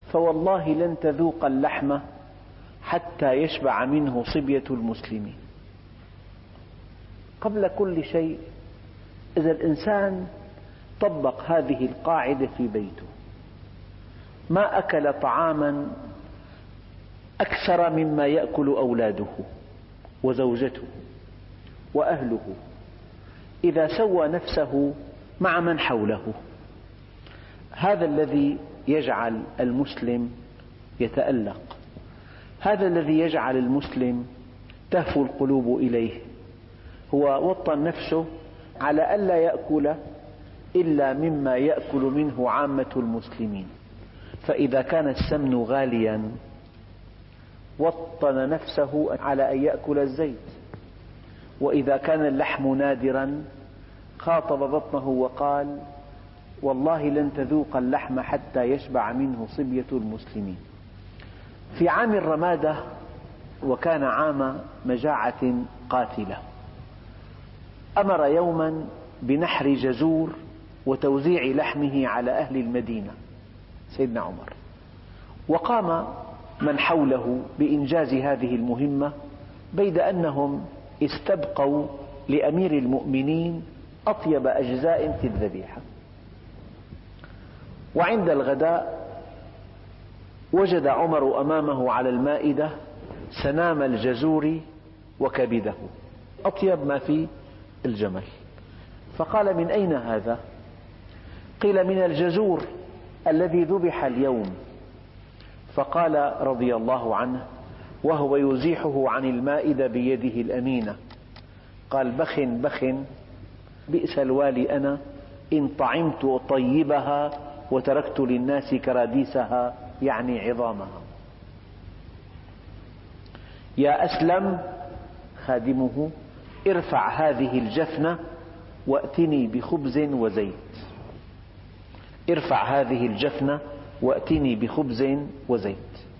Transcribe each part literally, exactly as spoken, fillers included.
فوالله لن تذوق اللحم حتى يشبع منه صبية المسلمين. قبل كل شيء، إذا الإنسان طبق هذه القاعدة في بيته، ما أكل طعاما أكثر مما يأكل أولاده وزوجته وأهله إذا سوى نفسه مع من حوله. هذا الذي يجعل المسلم يتألق، هذا الذي يجعل المسلم تهفو القلوب إليه. هو وطن نفسه على ألا يأكل إلا مما يأكل منه عامة المسلمين، فإذا كان السمن غاليا وطن نفسه على أن يأكل الزيت، وإذا كان اللحم نادرا خاطب بطنه وقال والله لن تذوق اللحم حتى يشبع منه صبية المسلمين. في عام الرمادة، وكان عام مجاعة قاتلة، أمر يوما بنحر جزور وتوزيع لحمه على أهل المدينة سيدنا عمر، وقام من حوله بإنجاز هذه المهمة بيد أنهم استبقوا لأمير المؤمنين أطيب أجزاء في الذبيحة. وعند الغداء وجد عمر أمامه على المائدة سنام الجزور وكبده، أطيب ما في الجمل، فقال من أين هذا؟ قيل من الجزور الذي ذبح اليوم. فقال رضي الله عنه وهو يزيحه عن المائدة بيده الأمينة، قال بخ بخ بئس الوالي أنا إن طعمت طيبها وتركت للناس كراديسها، يعني عظامها. يا أسلم خادمه ارفع هذه الجفنة وأتني بخبز وزيت، ارفع هذه الجفنة وأتني بخبز وزيت.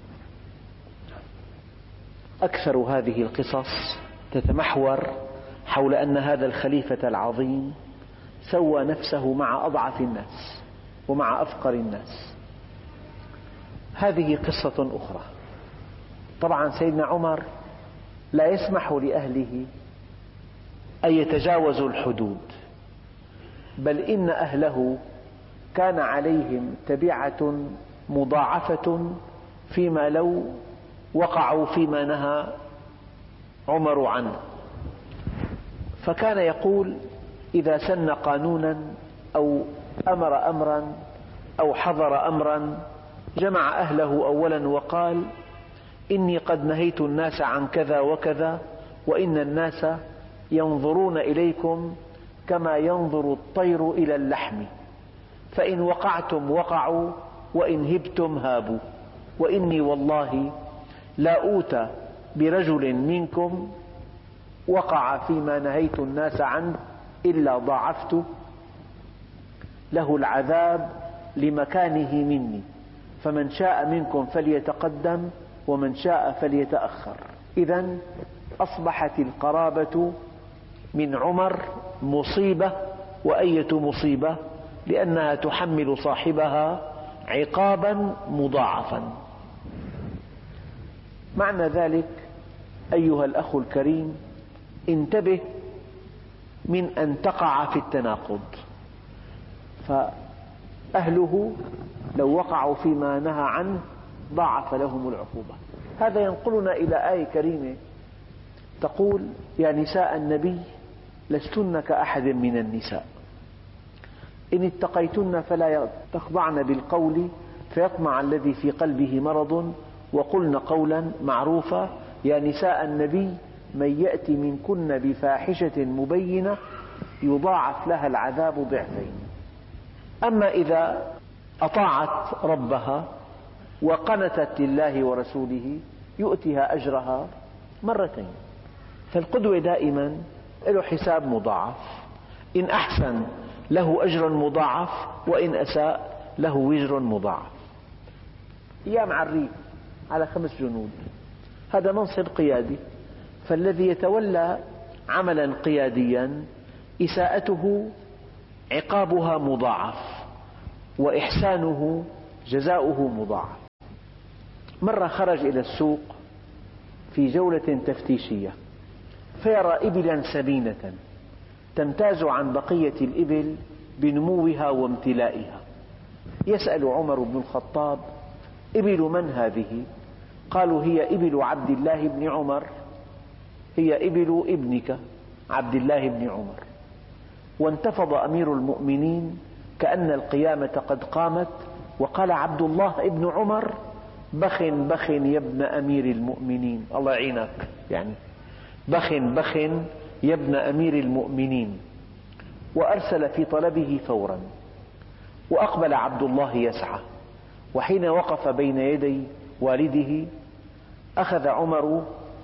أكثر هذه القصص تتمحور حول أن هذا الخليفة العظيم سوى نفسه مع أضعف الناس ومع أفقر الناس. هذه قصة أخرى. طبعا سيدنا عمر لا يسمح لأهله أن يتجاوزوا الحدود، بل إن أهله كان عليهم تبعة مضاعفة فيما لو وقعوا فيما نهى عمر عنه. فكان يقول إذا سن قانونا أو أمر أمرا أو حظر أمرا جمع أهله أولا وقال إني قد نهيت الناس عن كذا وكذا، وإن الناس ينظرون إليكم كما ينظر الطير إلى اللحم، فإن وقعتم وقعوا وإن هبتم هابوا، وإني والله لا أوتى برجل منكم وقع فيما نهيت الناس عنه إلا ضاعفت له العذاب لمكانه مني، فمن شاء منكم فليتقدم ومن شاء فليتأخر. إذن أصبحت القرابة من عمر مصيبة، وأية مصيبة؟ لأنها تحمل صاحبها عقابا مضاعفا. معنى ذلك أيها الأخ الكريم انتبه من أن تقع في التناقض. فأهله لو وقعوا فيما نهى عنه ضاعف لهم العقوبة. هذا ينقلنا إلى آية كريمة تقول يا نساء النبي لستن كأحد من النساء إن اتقيتن فلا تخضعن بالقول فيطمع الذي في قلبه مرض وقلن قولا معروفا يا نساء النبي من يأت منكن بفاحشة مبينة يضاعف لها العذاب ضعفين. أما إذا أطاعت ربها وقنتت لله ورسوله يؤتها أجرها مرتين. فالقدوة دائما له حساب مضاعف، إن أحسن له أجر مضاعف وإن أساء له وزر مضاعف. أيام عريف على خمس جنود، هذا منصب قيادي، فالذي يتولى عملا قياديا إساءته عقابها مضاعف وإحسانه جزاؤه مضاعف. مرة خرج إلى السوق في جولة تفتيشية فيرى إبلا سمينة تمتاز عن بقية الإبل بنموها وامتلائها. يسأل عمر بن الخطاب: إبل من هذه؟ قالوا: هي إبل عبد الله بن عمر، هي إبل ابنك عبد الله بن عمر. وانتفض أمير المؤمنين كأن القيامة قد قامت، وقال عبد الله بن عمر: بخ بخ يا ابن أمير المؤمنين، الله يعينك، يعني بخ بخ يا ابن أمير المؤمنين. وأرسل في طلبه فورا، وأقبل عبد الله يسعى، وحين وقف بين يدي والده أخذ عمر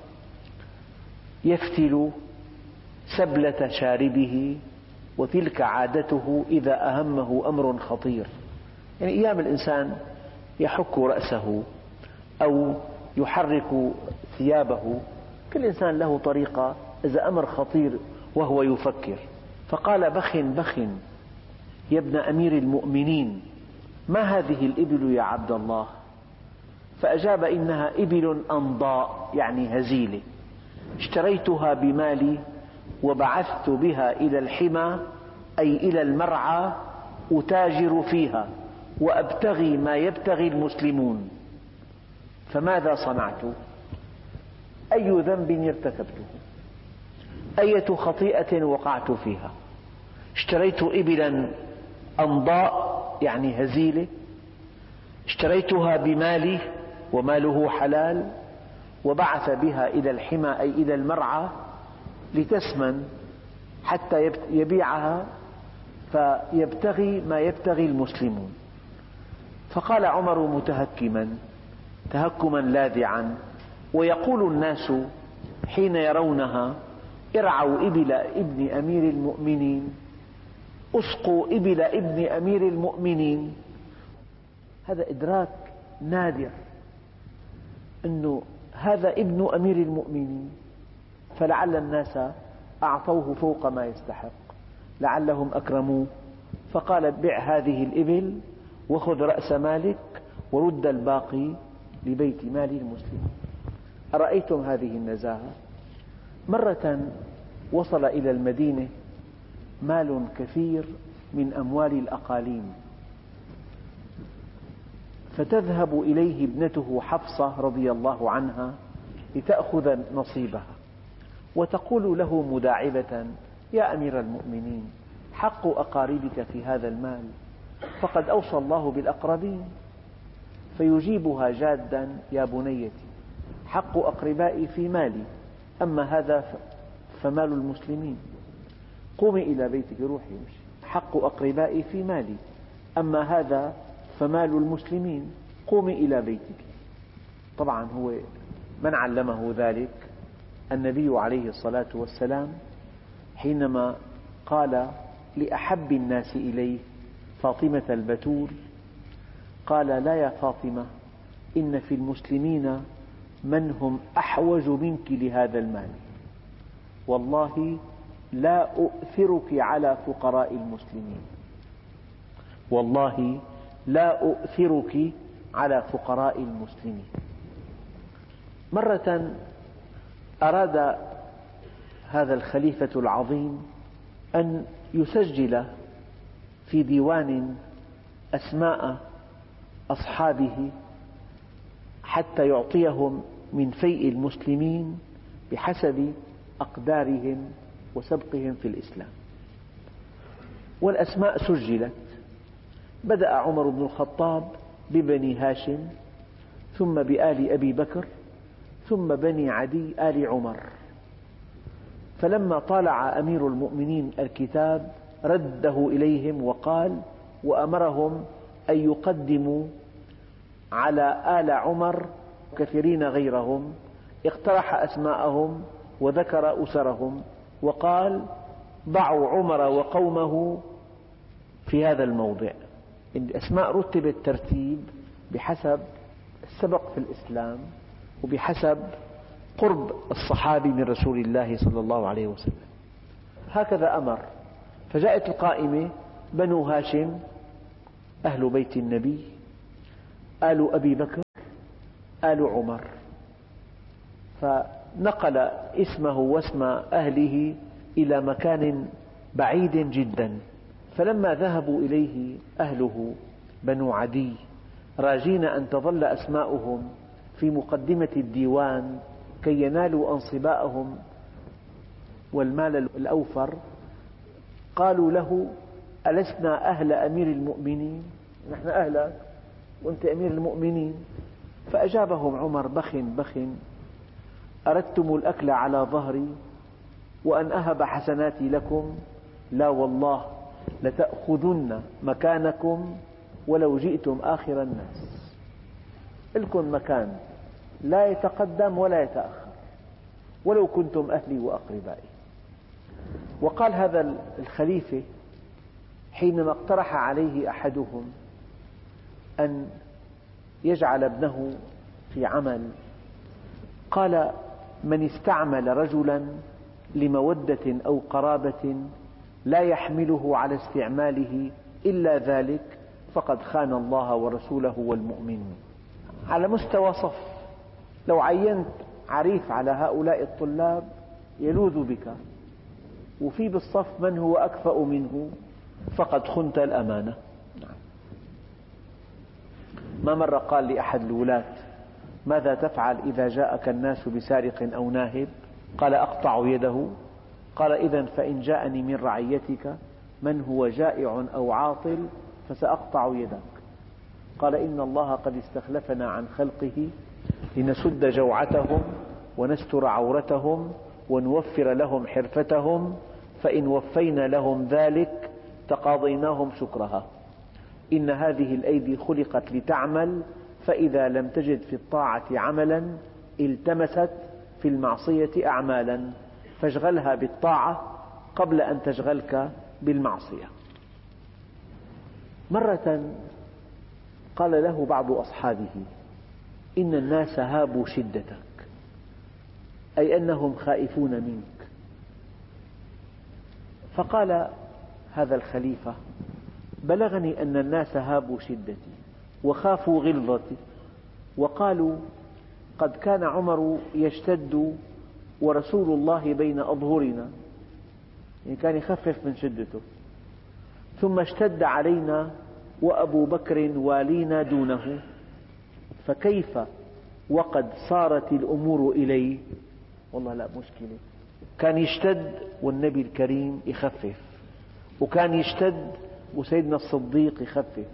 يفتل سبلة شاربه، وتلك عادته إذا أهمه أمر خطير. يعني أيام الإنسان يحك رأسه أو يحرك ثيابه، كل إنسان له طريقة إذا أمر خطير وهو يفكر. فقال: بخ بخ يا ابن أمير المؤمنين، ما هذه الإبل يا عبد الله؟ فأجاب: إنها إبل أنضاء، يعني هزيلة، اشتريتها بمالي وبعثت بها إلى الحمى، أي إلى المرعى، أتاجر فيها وأبتغي ما يبتغي المسلمون. فماذا صنعت؟ أي ذنب ارتكبته؟ أية خطيئة وقعت فيها؟ اشتريت إبلا أنضاء يعني هزيلة، اشتريتها بمالي وماله حلال، وبعث بها إلى الحمى أي إلى المرعى لتسمن حتى يبيعها فيبتغي ما يبتغي المسلمون. فقال عمر متهكما تهكما لاذعا: ويقول الناس حين يرونها: ارعوا إبل ابن أمير المؤمنين، اسقوا إبل ابن أمير المؤمنين. هذا إدراك نادر أنه هذا ابن أمير المؤمنين، فلعل الناس أعطوه فوق ما يستحق، لعلهم أكرموه، فقال: بع هذه الإبل وخذ رأس مالك ورد الباقي لبيت مال المسلمين. أرأيتم هذه النزاهة؟ مرة وصل إلى المدينة مال كثير من أموال الأقاليم، فتذهب إليه ابنته حفصة رضي الله عنها لتأخذ نصيبها، وتقول له مداعبة: يا أمير المؤمنين، حق أقاربك في هذا المال، فقد أوصى الله بالأقربين. فيجيبها جادا: يا بنيتي، حق أقربائي في مالي، أما هذا فمال المسلمين، قومي إلى بيتك، روحي امشي، حق أقربائي في مالي، أما هذا فمال المسلمين، قومي إلى بيتك. طبعا هو من علمه ذلك؟ النبي عليه الصلاة والسلام، حينما قال لأحب الناس إليه فاطمة البتول، قال: لا يا فاطمة، إن في المسلمين من هم أحوج منك لهذا المال، والله لا أؤثرك على فقراء المسلمين، والله لا أؤثرك على فقراء المسلمين. مرة أراد هذا الخليفة العظيم أن يسجل في ديوان أسماء أصحابه حتى يعطيهم من فيء المسلمين بحسب أقدارهم وسبقهم في الإسلام. والأسماء سجلت. بدأ عمر بن الخطاب ببني هاشم، ثم بآل أبي بكر، ثم بني عدي آل عمر. فلما طالع أمير المؤمنين الكتاب رده إليهم وقال: وأمرهم أن يقدموا على آل عمر كثيرين غيرهم، اقترح أسماءهم وذكر أسرهم، وقال: ضعوا عمر وقومه في هذا الموضع. الأسماء رتبت ترتيب بحسب السبق في الإسلام وبحسب قرب الصحابي من رسول الله صلى الله عليه وسلم. هكذا أمر. فجاءت القائمة: بنو هاشم أهل بيت النبي، آل أبي بكر، آل عمر، فنقل اسمه واسم أهله إلى مكان بعيد جدا. فلما ذهبوا إليه أهله بنو عدي راجين أن تظل أسماؤهم في مقدمة الديوان كي ينالوا أنصباءهم والمال الأوفر، قالوا له: ألسنا أهل أمير المؤمنين؟ نحن أهلك وأنت أمير المؤمنين. فأجابهم عمر: بخ بخ، أردتم الأكل على ظهري وأن أهب حسناتي لكم؟ لا والله، لتأخذن مكانكم ولو جئتم آخر الناس. لكم مكان لا يتقدم ولا يتأخر ولو كنتم أهلي وأقربائي. وقال هذا الخليفة حينما اقترح عليه أحدهم أن يجعل ابنه في عمل، قال: من استعمل رجلا لمودة أو قرابة لا يحمله على استعماله إلا ذلك فقد خان الله ورسوله والمؤمنين. على مستوى صف، لو عينت عريف على هؤلاء الطلاب يلوذ بك، وفي بالصف من هو أكفأ منه فقد خنت الأمانة. ما مرة قال لأحد الولاة: ماذا تفعل إذا جاءك الناس بسارق أو ناهب؟ قال: أقطع يده. قال: إذن فإن جاءني من رعيتك من هو جائع أو عاطل فسأقطع يدك. قال: إن الله قد استخلفنا عن خلقه لنسد جوعتهم ونستر عورتهم ونوفر لهم حرفتهم، فإن وفينا لهم ذلك تقاضيناهم شكرها. إن هذه الأيدي خلقت لتعمل، فإذا لم تجد في الطاعة عملا التمست في المعصية أعمالا، فاشغلها بالطاعة قبل أن تشغلك بالمعصية. مرة قال له بعض أصحابه: إن الناس هابوا شدتك، أي أنهم خائفون منك. فقال هذا الخليفة: بلغني أن الناس هابوا شدتي وخافوا غلظتي، وقالوا قد كان عمر يشتد ورسول الله بين أظهرنا، يعني كان يخفف من شدته، ثم اشتد علينا وأبو بكر والينا دونه، فكيف وقد صارت الأمور إليه؟ والله لا مشكلة، كان يشتد والنبي الكريم يخفف، وكان يشتد وسيدنا الصديق يخفف.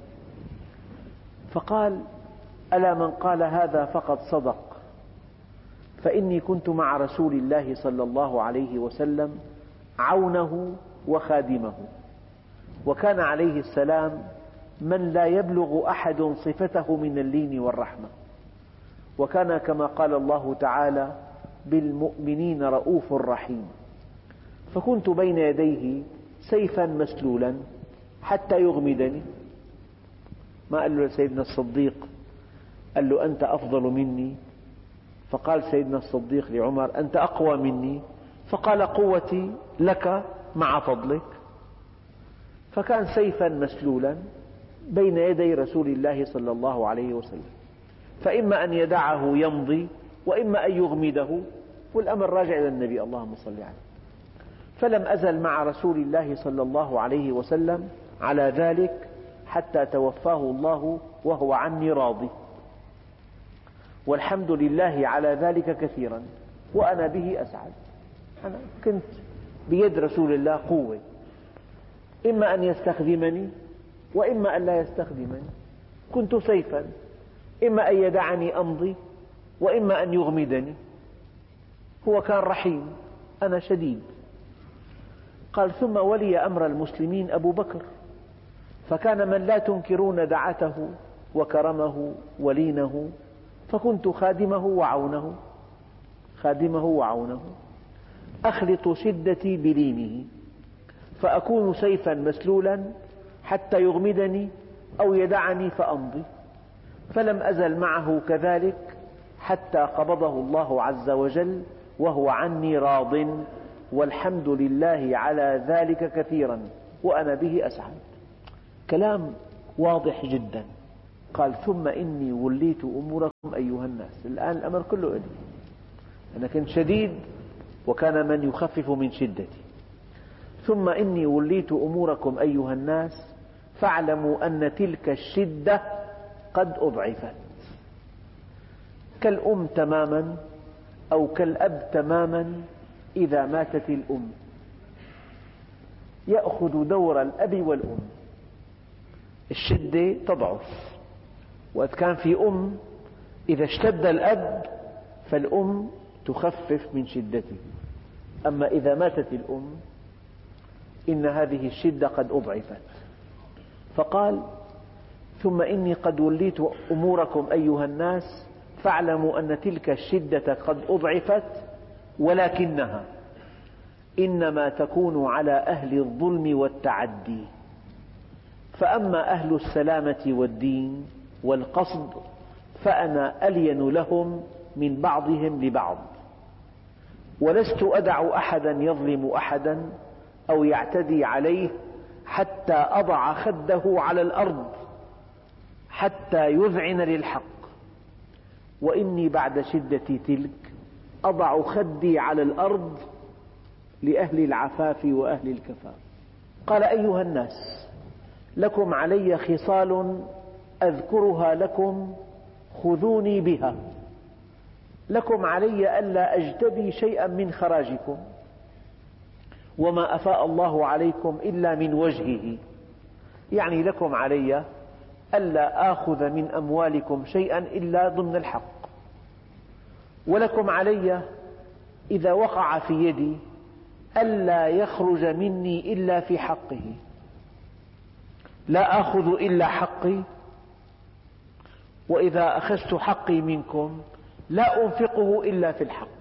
فقال: ألا من قال هذا فقد صدق، فإني كنت مع رسول الله صلى الله عليه وسلم عونه وخادمه، وكان عليه السلام من لا يبلغ أحد صفته من اللين والرحمة، وكان كما قال الله تعالى: بالمؤمنين رؤوف رحيم. فكنت بين يديه سيفا مسلولا حتى يغمدني. ما قال له سيدنا الصديق، قال له: أنت أفضل مني؟ فقال سيدنا الصديق لعمر: أنت أقوى مني؟ فقال: قوتي لك مع فضلك. فكان سيفا مسلولا بين يدي رسول الله صلى الله عليه وسلم، فإما أن يدعه يمضي وإما أن يغمده، والأمر راجع إلى النبي اللهم صل عليه. فلم أزل مع رسول الله صلى الله عليه وسلم على ذلك حتى توفاه الله وهو عني راضي، والحمد لله على ذلك كثيرا وأنا به أسعد. أنا كنت بيد رسول الله قوة، إما أن يستخدمني وإما أن لا يستخدمني، كنت سيفا، إما أن يدعني أمضي وإما أن يغمدني. هو كان رحيم، أنا شديد. قال: ثم ولي أمر المسلمين أبو بكر، فكان من لا تنكرون دعته وكرمه ولينه، فكنت خادمه وعونه خادمه وعونه أخلط شدتي بلينه، فأكون سيفا مسلولا حتى يغمدني أو يدعني فأمضي. فلم أزل معه كذلك حتى قبضه الله عز وجل وهو عني راض، والحمد لله على ذلك كثيرا وأنا به أسعد. كلام واضح جدا، قال ثم إني وليت أموركم أيها الناس. الآن الأمر كله إلي، أنا كنت شديد وكان من يخفف من شدتي. ثم إني وليت أموركم أيها الناس فاعلموا أن تلك الشدة قد أضعفت. كالأم تماما أو كالأب تماما، إذا ماتت الأم يأخذ دور الأب والأم، الشدة تضعف. وقت كان في أم إذا اشتد الأب فالأم تخفف من شدته، أما إذا ماتت الأم إن هذه الشدة قد أضعفت. فقال ثم إني قد وليت أموركم أيها الناس فاعلموا أن تلك الشدة قد أضعفت، ولكنها إنما تكون على أهل الظلم والتعدي، فأما أهل السلامة والدين والقصد فأنا ألين لهم من بعضهم لبعض، ولست أدع أحدا يظلم أحدا أو يعتدي عليه حتى أضع خده على الأرض حتى يذعن للحق، وإني بعد شدة تلك أضع خدي على الأرض لأهل العفاف وأهل الكفاف. قال أيها الناس لكم علي خصال أذكرها لكم خذوني بها. لكم علي ألا أجتبي شيئا من خراجكم، وما أفاء الله عليكم إلا من وجهه، يعني لكم علي ألا آخذ من أموالكم شيئا إلا ضمن الحق، ولكم علي إذا وقع في يدي ألا يخرج مني إلا في حقه، لا آخذ إلا حقي، وإذا أخذت حقي منكم لا أنفقه إلا في الحق.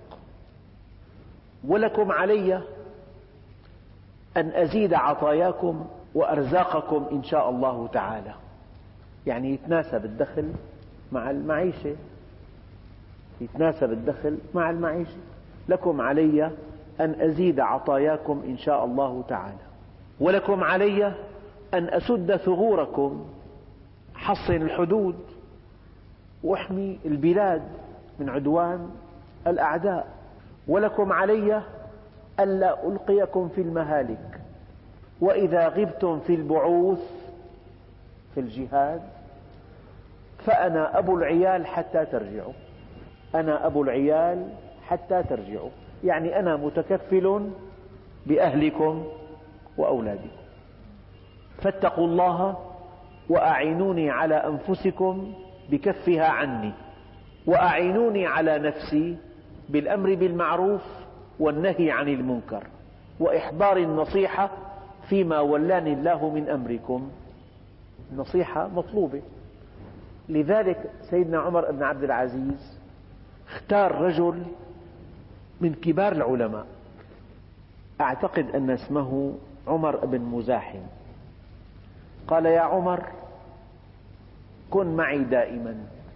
ولكم علي أن أزيد عطاياكم وأرزاقكم إن شاء الله تعالى، يعني يتناسب الدخل مع المعيشة، يتناسب الدخل مع المعيشة. لكم علي أن أزيد عطاياكم إن شاء الله تعالى، ولكم علي أن أسد ثغوركم، حصن الحدود واحمي البلاد من عدوان الأعداء، ولكم علي ألا ألقيكم في المهالك، وإذا غبتم في البعوث في الجهاد فأنا أبو العيال حتى ترجعوا، أنا أبو العيال حتى ترجعوا، يعني أنا متكفل بأهلكم وأولادكم. فاتقوا الله وأعينوني على أنفسكم بكفها عني، وأعينوني على نفسي بالأمر بالمعروف والنهي عن المنكر وإحضار النصيحة فيما ولاني الله من أمركم. النصيحة مطلوبة، لذلك سيدنا عمر بن عبد العزيز اختار رجل من كبار العلماء، أعتقد أن اسمه عمر بن مزاحم. قال يا عمر كن معي دائما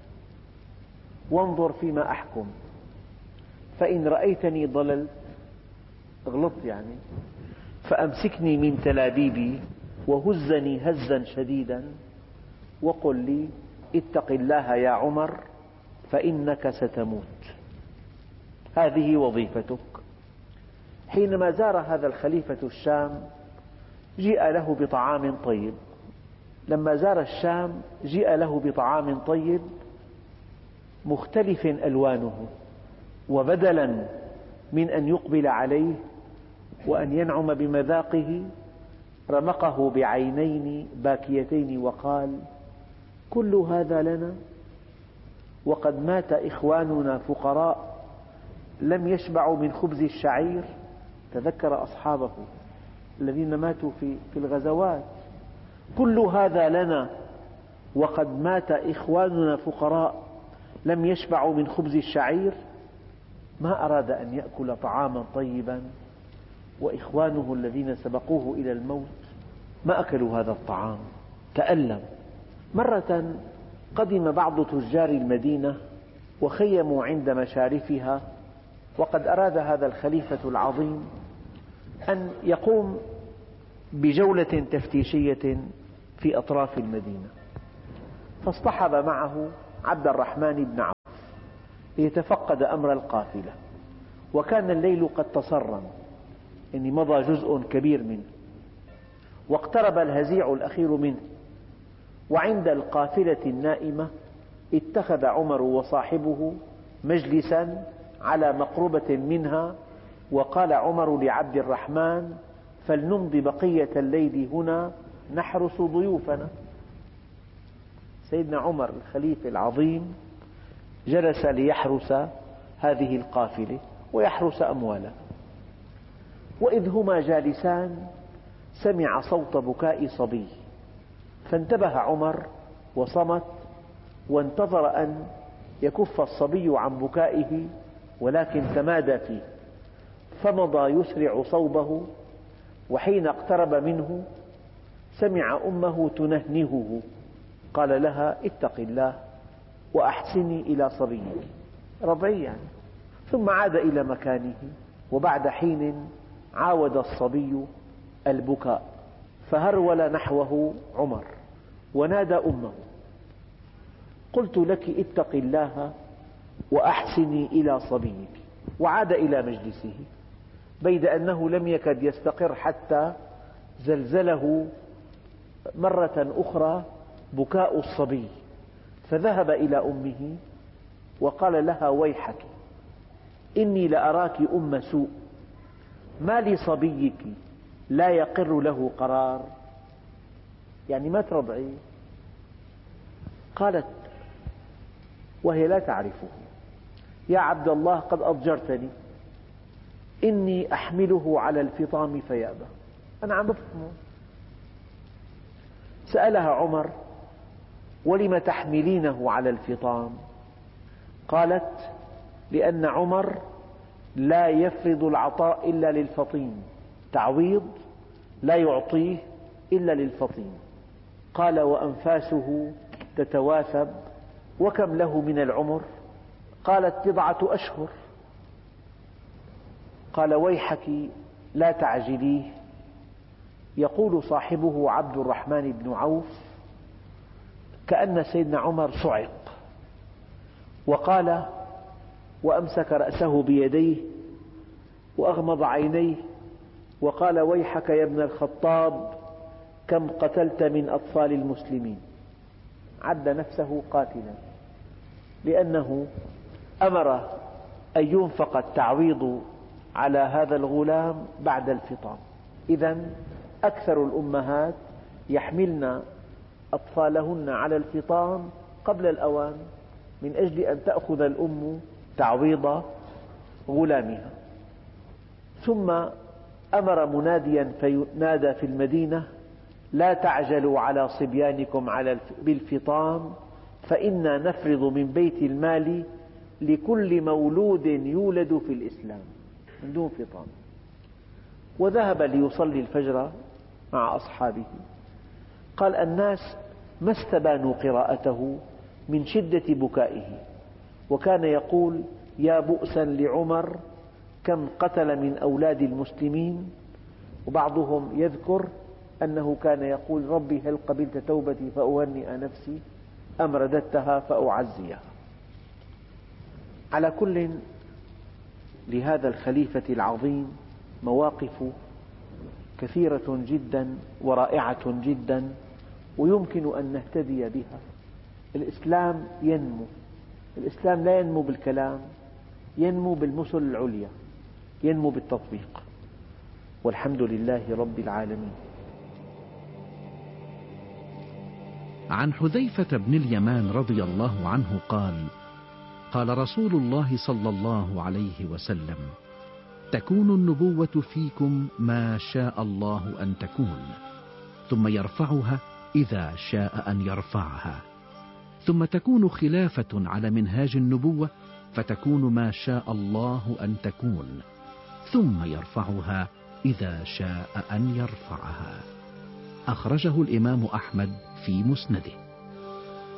وانظر فيما أحكم، فإن رأيتني ضللت غلطت يعني فأمسكني من تلابيبي وهزني هزا شديدا وقل لي اتق الله يا عمر فإنك ستموت. هذه وظيفتك. حينما زار هذا الخليفة الشام جيء له بطعام طيب، لما زار الشام جيء له بطعام طيب مختلف ألوانه، وبدلا من أن يقبل عليه وأن ينعم بمذاقه رمقه بعينين باكيتين وقال كل هذا لنا وقد مات إخواننا فقراء لم يشبعوا من خبز الشعير. تذكر أصحابه الذين ماتوا في في الغزوات، كل هذا لنا وقد مات إخواننا فقراء لم يشبعوا من خبز الشعير. ما أراد أن يأكل طعاما طيبا وإخوانه الذين سبقوه إلى الموت ما أكلوا هذا الطعام، تألم. مرة قدم بعض تجار المدينة وخيموا عند مشارفها، وقد أراد هذا الخليفة العظيم أن يقوم بجولة تفتيشية في أطراف المدينة، فاصطحب معه عبد الرحمن بن عوف ليتفقد أمر القافلة، وكان الليل قد تصرم، يعني مضى جزء كبير منه، واقترب الهزيع الأخير منه، وعند القافلة النائمة اتخذ عمر وصاحبه مجلسا على مقربة منها، وقال عمر لعبد الرحمن: فلنمضي بقية الليل هنا نحرس ضيوفنا. سيدنا عمر الخليفة العظيم جلس ليحرس هذه القافلة ويحرس أموالها، وإذ هما جالسان سمع صوت بكاء صبي، فانتبه عمر وصمت وانتظر أن يكف الصبي عن بكائه، ولكن تمادى فيه، فمضى يسرع صوبه، وحين اقترب منه سمع أمه تنهنهه، قال لها: اتق الله وأحسني إلى صبيك، رضعي. ثم عاد إلى مكانه، وبعد حين عاود الصبي البكاء، فهرول نحوه عمر ونادى أمه: قلت لك اتق الله وأحسني إلى صبيك. وعاد إلى مجلسه، بيد أنه لم يكد يستقر حتى زلزله مرة أخرى بكاء الصبي، فذهب إلى أمه وقال لها: ويحك، إني لأراك أم سوء، ما لصبيك لا يقر له قرار، يعني ما ترضعي. قالت وهي لا تعرفه: يا عبد الله قد أضجرتني، إني أحمله على الفطام فيأبى، أنا عم بفطمه. سألها عمر: ولم تحملينه على الفطام؟ قالت: لأن عمر لا يفرض العطاء إلا للفطيم، تعويض لا يعطيه إلا للفطيم. قال: وأنفاسه تتواثب، وكم له من العمر؟ قالت: بضعة أشهر. قال: ويحك لا تعجليه. يقول صاحبه عبد الرحمن بن عوف: كأن سيدنا عمر صعق، وقال وأمسك رأسه بيديه وأغمض عينيه وقال: ويحك يا ابن الخطاب، كم قتلت من أطفال المسلمين. عد نفسه قاتلا، لأنه أمر أن ينفق التعويض على هذا الغلام بعد الفطام. إذن أكثر الأمهات يحملن أطفالهن على الفطام قبل الأوان، من أجل أن تأخذ الأم تعويض غلامها. ثم أمر مناديا فنادى في المدينة: لا تعجلوا على صبيانكم بالفطام، فإنا نفرض من بيت المال لكل مولود يولد في الإسلام، من دون فطام. وذهب ليصلي الفجر مع أصحابه. قال: الناس ما استبانوا قراءته من شدة بكائه، وكان يقول: يا بؤسا لعمر، كم قتل من أولاد المسلمين. وبعضهم يذكر أنه كان يقول: ربي هل قبلت توبتي فأهنئ نفسي أم رددتها فأعزيها. على كل، لهذا الخليفة العظيم مواقف كثيرة جدا ورائعة جدا، ويمكن أن نهتدي بها. الإسلام ينمو، الإسلام لا ينمو بالكلام، ينمو بالمثل العليا، ينمو بالتطبيق. والحمد لله رب العالمين. عن حذيفة بن اليمان رضي الله عنه قال: قال رسول الله صلى الله عليه وسلم: تكون النبوة فيكم ما شاء الله أن تكون، ثم يرفعها إذا شاء أن يرفعها، ثم تكون خلافة على منهاج النبوة فتكون ما شاء الله أن تكون، ثم يرفعها إذا شاء أن يرفعها. أخرجه الإمام أحمد في مسنده.